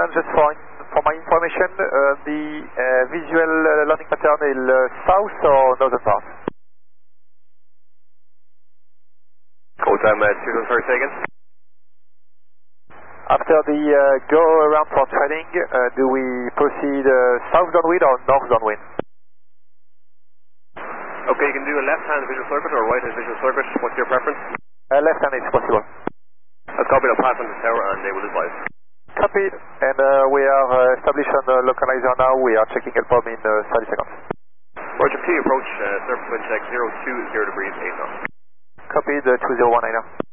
just for my information, the visual landing pattern is south or northern part? Code time 2 seconds. After the go around for training, do we proceed south downwind or north downwind? Okay, you can do a left-hand visual circuit or a right-hand visual circuit. What's your preference? Left hand is possible. Let's copy the pass on the tower and they will advise. Copied, and we are established on the localizer now. We are checking LPOM in 30 seconds. Roger, P approach, surface wind check 020 degrees 8 knots. Copied, 2019 now.